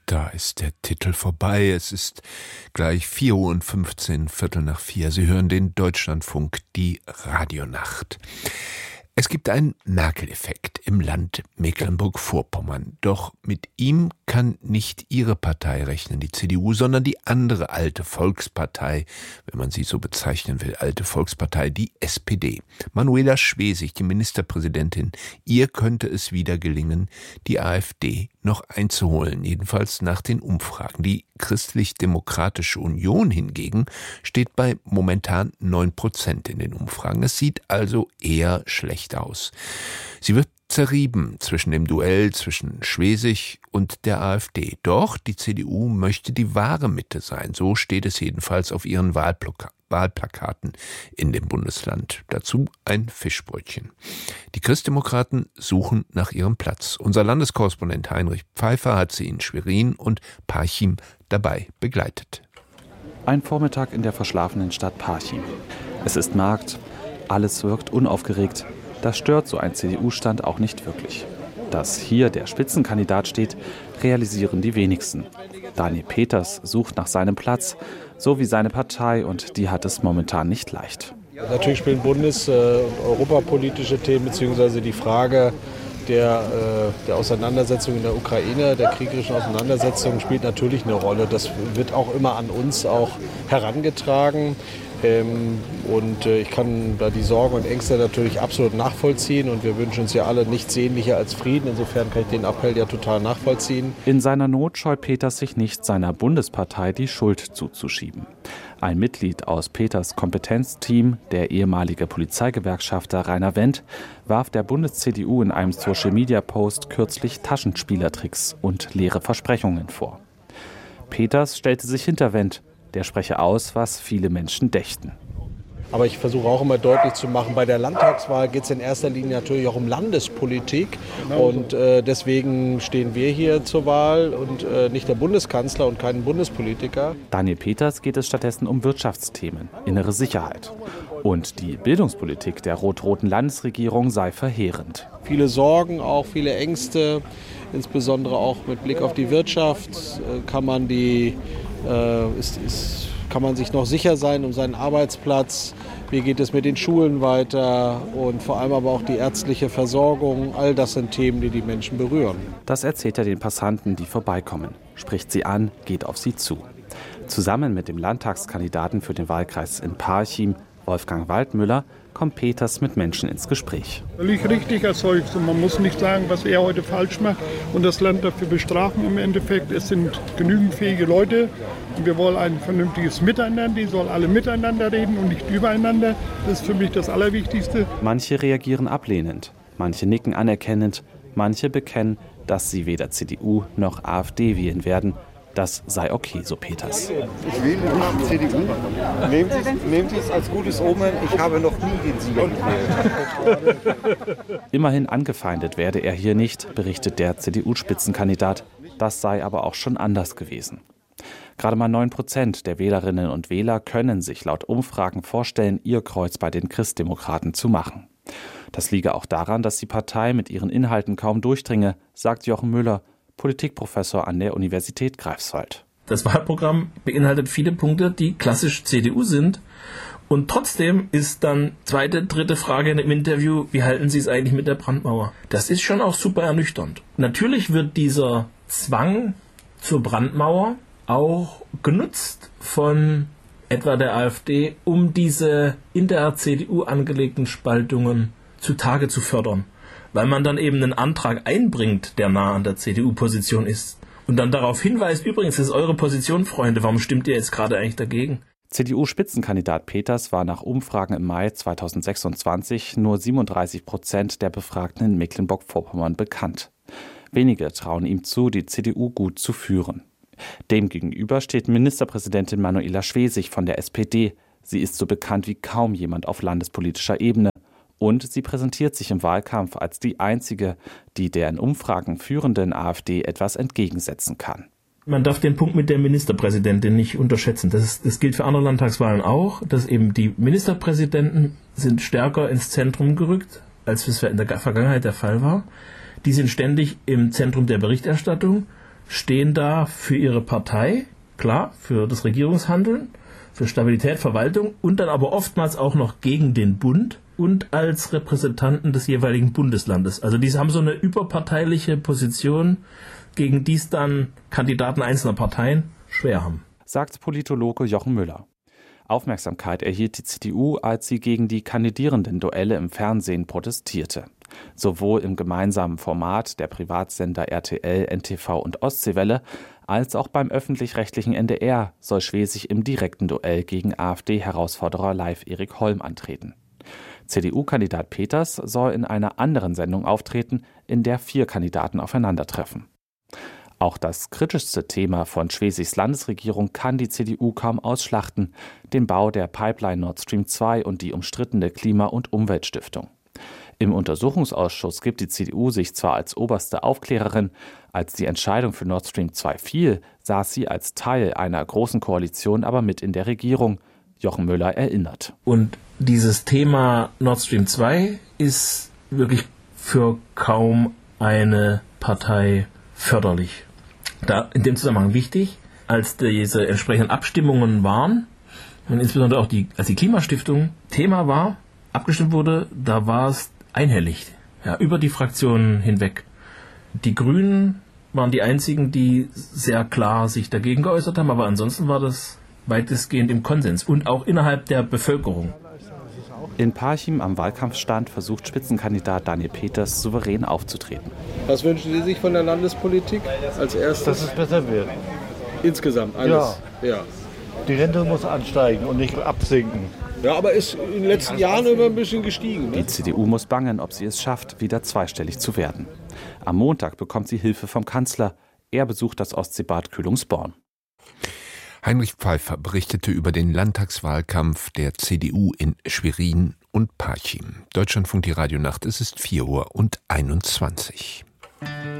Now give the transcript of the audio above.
Da ist der Titel vorbei. Es ist gleich 4:15 Uhr, 3:45. Sie hören den Deutschlandfunk, die Radionacht. Es gibt einen Merkel-Effekt im Land Mecklenburg-Vorpommern. Doch mit ihm kann nicht Ihre Partei rechnen, die CDU, sondern die andere alte Volkspartei, wenn man sie so bezeichnen will, alte Volkspartei, die SPD. Manuela Schwesig, die Ministerpräsidentin, ihr könnte es wieder gelingen, die AfD noch einzuholen, jedenfalls nach den Umfragen. Die Christlich-Demokratische Union hingegen steht bei momentan 9% in den Umfragen. Es sieht also eher schlecht aus. Sie wird zerrieben zwischen dem Duell zwischen Schwesig und der AfD. Doch die CDU möchte die wahre Mitte sein. So steht es jedenfalls auf ihren Wahlplakaten in dem Bundesland. Dazu ein Fischbrötchen. Die Christdemokraten suchen nach ihrem Platz. Unser Landeskorrespondent Heinrich Pfeiffer hat sie in Schwerin und Parchim dabei begleitet. Ein Vormittag in der verschlafenen Stadt Parchim. Es ist Markt, alles wirkt unaufgeregt. Das stört so ein CDU-Stand auch nicht wirklich. Dass hier der Spitzenkandidat steht, realisieren die wenigsten. Daniel Peters sucht nach seinem Platz, so wie seine Partei, und die hat es momentan nicht leicht. Natürlich spielen bundes- und europapolitische Themen bzw. die Frage der Auseinandersetzung in der Ukraine, der kriegerischen Auseinandersetzung, spielt natürlich eine Rolle. Das wird auch immer an uns auch herangetragen. Ich kann da die Sorgen und Ängste natürlich absolut nachvollziehen und wir wünschen uns ja alle nichts sehnlicher als Frieden. Insofern kann ich den Appell ja total nachvollziehen. In seiner Not scheut Peters sich nicht, seiner Bundespartei die Schuld zuzuschieben. Ein Mitglied aus Peters Kompetenzteam, der ehemalige Polizeigewerkschafter Rainer Wendt, warf der Bundes-CDU in einem Social-Media-Post kürzlich Taschenspielertricks und leere Versprechungen vor. Peters stellte sich hinter Wendt. Der spreche aus, was viele Menschen dächten. Aber ich versuche auch immer deutlich zu machen, bei der Landtagswahl geht es in erster Linie natürlich auch um Landespolitik. Und deswegen stehen wir hier zur Wahl und nicht der Bundeskanzler und kein Bundespolitiker. Daniel Peters geht es stattdessen um Wirtschaftsthemen, innere Sicherheit. Und die Bildungspolitik der rot-roten Landesregierung sei verheerend. Viele Sorgen, auch viele Ängste, insbesondere auch mit Blick auf die Wirtschaft, kann man sich noch sicher sein um seinen Arbeitsplatz, wie geht es mit den Schulen weiter und vor allem aber auch die ärztliche Versorgung. All das sind Themen, die die Menschen berühren. Das erzählt er den Passanten, die vorbeikommen, spricht sie an, geht auf sie zu. Zusammen mit dem Landtagskandidaten für den Wahlkreis in Parchim, Wolfgang Waldmüller, kommt Peters mit Menschen ins Gespräch. Völlig richtig erzeugt. Und man muss nicht sagen, was er heute falsch macht und das Land dafür bestrafen im Endeffekt. Es sind genügend fähige Leute und wir wollen ein vernünftiges Miteinander. Die sollen alle miteinander reden und nicht übereinander. Das ist für mich das Allerwichtigste. Manche reagieren ablehnend, manche nicken anerkennend, manche bekennen, dass sie weder CDU noch AfD wählen werden. Das sei okay, so Peters. Ich wähle nicht die CDU. Nehmen Sie es als gutes Omen. Ich habe noch nie den Sieger gewählt. Immerhin angefeindet werde er hier nicht, berichtet der CDU-Spitzenkandidat. Das sei aber auch schon anders gewesen. Gerade mal 9% der Wählerinnen und Wähler können sich laut Umfragen vorstellen, ihr Kreuz bei den Christdemokraten zu machen. Das liege auch daran, dass die Partei mit ihren Inhalten kaum durchdringe, sagt Jochen Müller, Politikprofessor an der Universität Greifswald. Das Wahlprogramm beinhaltet viele Punkte, die klassisch CDU sind. Und trotzdem ist dann zweite, dritte Frage in dem Interview, wie halten Sie es eigentlich mit der Brandmauer? Das ist schon auch super ernüchternd. Natürlich wird dieser Zwang zur Brandmauer auch genutzt von etwa der AfD, um diese in der CDU angelegten Spaltungen zutage zu fördern. Weil man dann eben einen Antrag einbringt, der nah an der CDU-Position ist und dann darauf hinweist, übrigens, das ist eure Position, Freunde, warum stimmt ihr jetzt gerade eigentlich dagegen? CDU-Spitzenkandidat Peters war nach Umfragen im Mai 2026 nur 37% der Befragten in Mecklenburg-Vorpommern bekannt. Wenige trauen ihm zu, die CDU gut zu führen. Demgegenüber steht Ministerpräsidentin Manuela Schwesig von der SPD. Sie ist so bekannt wie kaum jemand auf landespolitischer Ebene. Und sie präsentiert sich im Wahlkampf als die einzige, die der in Umfragen führenden AfD etwas entgegensetzen kann. Man darf den Punkt mit der Ministerpräsidentin nicht unterschätzen. Das gilt für andere Landtagswahlen auch, dass eben die Ministerpräsidenten sind stärker ins Zentrum gerückt, als es in der Vergangenheit der Fall war. Die sind ständig im Zentrum der Berichterstattung. stehen da für ihre Partei, klar, für das Regierungshandeln, für Stabilität, Verwaltung und dann aber oftmals auch noch gegen den Bund und als Repräsentanten des jeweiligen Bundeslandes. Also die haben so eine überparteiliche Position, gegen die es dann Kandidaten einzelner Parteien schwer haben. Sagt Politologe Jochen Müller. Aufmerksamkeit erhielt die CDU, als sie gegen die kandidierenden Duelle im Fernsehen protestierte. Sowohl im gemeinsamen Format der Privatsender RTL, NTV und Ostseewelle, als auch beim öffentlich-rechtlichen NDR soll Schwesig im direkten Duell gegen AfD-Herausforderer Live Erik Holm antreten. CDU-Kandidat Peters soll in einer anderen Sendung auftreten, in der 4 Kandidaten aufeinandertreffen. Auch das kritischste Thema von Schwesigs Landesregierung kann die CDU kaum ausschlachten, den Bau der Pipeline Nord Stream 2 und die umstrittene Klima- und Umweltstiftung. Im Untersuchungsausschuss gibt die CDU sich zwar als oberste Aufklärerin, als die Entscheidung für Nord Stream 2 fiel, saß sie als Teil einer großen Koalition aber mit in der Regierung. Jochen Müller erinnert. Und dieses Thema Nord Stream 2 ist wirklich für kaum eine Partei förderlich. Da in dem Zusammenhang wichtig, als diese entsprechenden Abstimmungen waren und insbesondere auch als die Klimastiftung Thema war, abgestimmt wurde, da war es einhellig, ja, über die Fraktionen hinweg. Die Grünen waren die einzigen, die sehr klar sich dagegen geäußert haben, aber ansonsten war das weitestgehend im Konsens und auch innerhalb der Bevölkerung. In Parchim am Wahlkampfstand versucht Spitzenkandidat Daniel Peters souverän aufzutreten. Was wünschen Sie sich von der Landespolitik als erstes? Dass es besser wird. Insgesamt alles? Ja. Die Rente muss ansteigen und nicht absinken. Ja, aber ist in den letzten Jahren immer ein bisschen gestiegen. Ne? Die CDU muss bangen, ob sie es schafft, wieder zweistellig zu werden. Am Montag bekommt sie Hilfe vom Kanzler. Er besucht das Ostseebad Kühlungsborn. Heinrich Pfeiffer berichtete über den Landtagswahlkampf der CDU in Schwerin und Parchim. Deutschlandfunk, die Radionacht, es ist 4:21 Uhr.